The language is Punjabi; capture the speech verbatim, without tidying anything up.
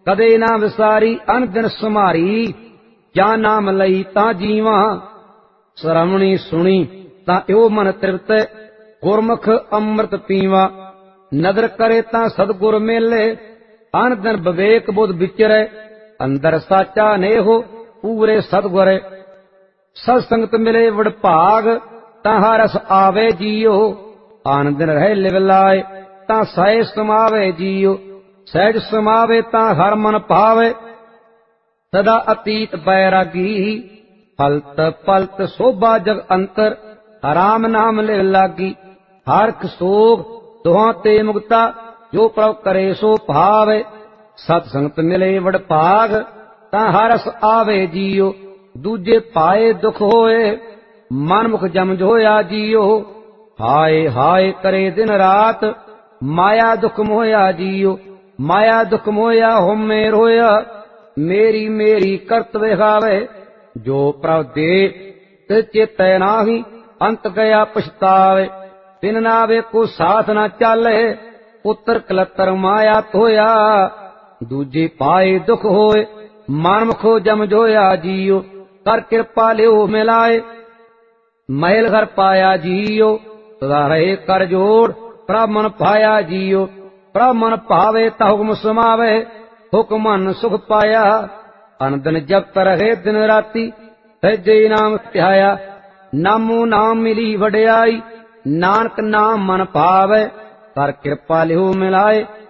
ਕਦੇ ਨਾ ਵਿਸਾਰੀ ਅਨ ਦਿਨ ਸੁਮਾਰੀ। ਜਾਂ ਨਾਮ ਲਈ ਤਾਂ ਜੀਵਾਂ, ਸਰਵਣੀ ਸੁਣੀ ਤਾਂ ਇਹੋ ਮਨ ਤ੍ਰਿਪਤ। ਗੁਰਮੁਖ ਅੰਮ੍ਰਿਤ ਪੀਵਾ, ਨਦਰ ਕਰੇ ਤਾਂ ਸਤਿਗੁਰ ਮੇਲੇ। ਅਨ ਦਿਨ ਵਿਵੇਕ ਬੁੱਧ ਵਿਚਰੈ, ਅੰਦਰ ਸਾਚਾ ਨੇਹੋ ਪੂਰੇ ਸਤਿਗੁਰ। ਸਤ ਸੰਗਤ ਮਿਲੇ ਵਡਭਾਗ, ਤਾਂ ਹਰ ਰਸ ਆਵੇ ਜੀਓ। ਆਨ ਦਿਨ ਰਹਿ ਲਿਵ ਲਾਏ, ਤਾਂ ਸਹਿ ਸਮਾਵੇ ਜੀਓ। ਸਹਿਜ ਸਮਾਵੇ ਤਾਂ ਹਰ ਮਨ ਭਾਵੇ, ਸਦਾ ਅਤੀਤ ਬੈਰਾਗੀ। ਫਲਤ ਪਲਤ ਸੋਭਾ ਜਗ ਅੰਤਰ, ਰਾਮ ਨਾਮ ਲਿਵ ਲਾਗੀ। ਹਰਖ ਸੋਗ ਦੁਹਾਂ ਤੇ ਮੁਕਤਾ, ਜੋ ਪ੍ਰਭ ਕਰੇ ਸੋ ਭਾਵੇ। ਸਤ ਸੰਗਤ ਮਿਲੇ ਵਡਭਾਗ, ਤਾਂ ਹਰ ਰਸ ਆਵੇ ਜੀਓ। ਦੂਜੇ ਪਾਏ ਦੁਖ ਹੋਏ, ਮਨ ਮੁਖ ਜਮ ਜੋਇਆ ਜੀਓ। ਹਾਏ ਹਾਏ ਕਰੇ ਦਿਨ ਰਾਤ, ਮਾਇਆ ਦੁਖ ਮੋਇਆ ਜੀਓ। ਮਾਇਆ ਦੁਖ ਮੋਇਆ ਹੋਮੇ ਰੋਇਆ, ਮੇਰੀ ਮੇਰੀ ਕਰਤ ਵਿਖਾਵੇ। ਜੋ ਪ੍ਰਭ ਦੇ ਤੇ ਚੇਤੈ ਨਾਹੀ, ਅੰਤ ਗਿਆ ਪਛਤਾਵੇ। ਤਿਨ ਨਾ ਵੇਖੋ ਸਾਥ ਨਾ ਚਾਲੇ, ਪੁੱਤਰ ਕਲਤਰ ਮਾਇਆ ਧੋਇਆ। ਦੂਜੇ ਪਾਏ ਦੁਖ ਹੋਏ, ਮਨ ਮੁਖੋ ਜਮ ਜੋਇਆ ਜੀਓ। ਕਰ ਕਿਰਪਾ ਲਿਓ ਮਿਲਾਏ, ਮਹਿਲ ਘਰ ਪਾਇਆ ਜੀਓ। ਸਦਾ ਰਹੇ ਕਰ ਜੋੜ, ਪ੍ਰਭ ਮਨ ਪਾਇਆ ਜੀਓ। ਪ੍ਰਭ ਮਨ ਭਾਵੇ ਤਾਂ ਹੁਕਮ ਸਮਾਵੇ, ਹੁਕਮ ਮਨ ਸੁਖ ਪਾਇਆ। ਅਨ ਦਿਨ ਜਪਤ ਰਹੇ ਦਿਨ ਰਾਤੀ, ਸਹਿਜੇ ਨਾਮ ਧਿਆਇਆ। ਨਾਮੋ ਨਾਮ ਮਿਲੀ ਵਡਿਆਈ, ਨਾਨਕ ਨਾਮ ਮਨ ਭਾਵੇ। ਕਰ ਕਿਰਪਾ ਲਿਓ ਮਿਲਾਏ,